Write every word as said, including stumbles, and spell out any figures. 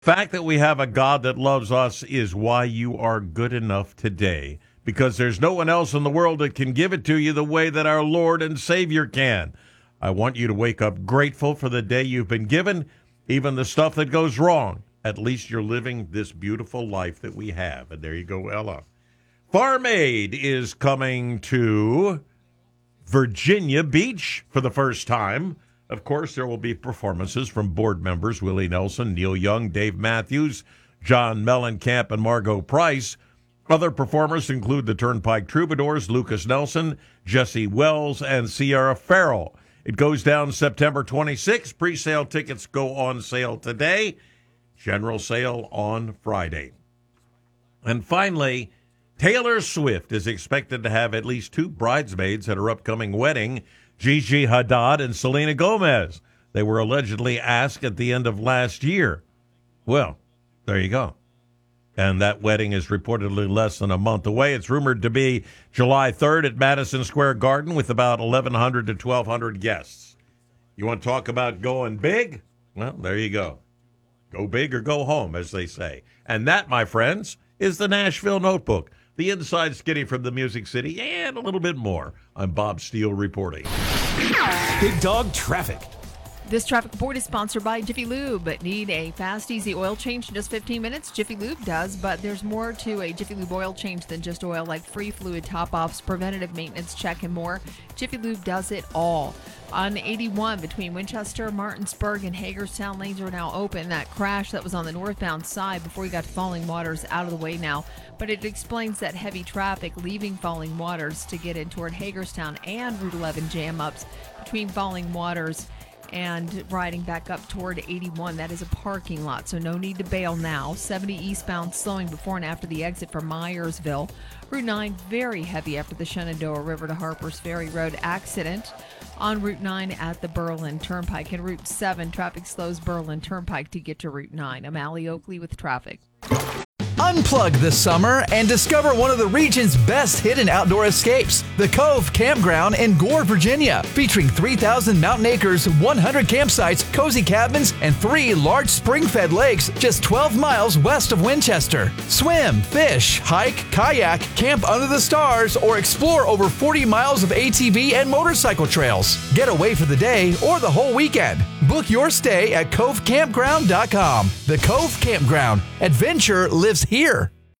fact that we have a God that loves us is why you are good enough today, because there's no one else in the world that can give it to you the way that our Lord and Savior can. I want you to wake up grateful for the day you've been given, even the stuff that goes wrong. At least you're living this beautiful life that we have. And there you go, Ella. Farm Aid is coming to Virginia Beach for the first time. Of course, there will be performances from board members Willie Nelson, Neil Young, Dave Matthews, John Mellencamp, and Margot Price. Other performers include the Turnpike Troubadours, Lucas Nelson, Jesse Wells, and Sierra Farrell. It goes down September twenty-sixth. Pre-sale tickets go on sale today. General sale on Friday. And finally, Taylor Swift is expected to have at least two bridesmaids at her upcoming wedding, Gigi Hadid and Selena Gomez. They were allegedly asked at the end of last year. Well, there you go. And that wedding is reportedly less than a month away. It's rumored to be July third at Madison Square Garden with about eleven hundred to twelve hundred guests. You want to talk about going big? Well, there you go. Go big or go home, as they say. And that, my friends, is the Nashville Notebook. The inside skinny from the Music City, and a little bit more. I'm Bob Steele reporting. Big Dog Traffic. This traffic report is sponsored by Jiffy Lube. Need a fast, easy oil change in just fifteen minutes? Jiffy Lube does, but there's more to a Jiffy Lube oil change than just oil, like free fluid top-offs, preventative maintenance check, and more. Jiffy Lube does it all. On eighty-one between Winchester, Martinsburg, and Hagerstown, lanes are now open. That crash that was on the northbound side before you got to Falling Waters out of the way now. But it explains that heavy traffic leaving Falling Waters to get in toward Hagerstown and Route eleven jam-ups between Falling Waters and riding back up toward eighty-one. That is a parking lot, so no need to bail now. seventy eastbound slowing before and after the exit from Myersville. Route nine very heavy after the Shenandoah River to Harpers Ferry Road accident on Route nine at the Berlin Turnpike. And Route seven, traffic slows Berlin Turnpike to get to Route nine. I'm Allie Oakley with traffic. Unplug this summer and discover one of the region's best hidden outdoor escapes, the Cove Campground in Gore, Virginia, featuring three thousand mountain acres, one hundred campsites, cozy cabins, and three large spring-fed lakes just twelve miles west of Winchester. Swim, fish, hike, kayak, camp under the stars, or explore over forty miles of A T V and motorcycle trails. Get away for the day or the whole weekend. Book your stay at cove campground dot com. The Cove Campground. Adventure lives here.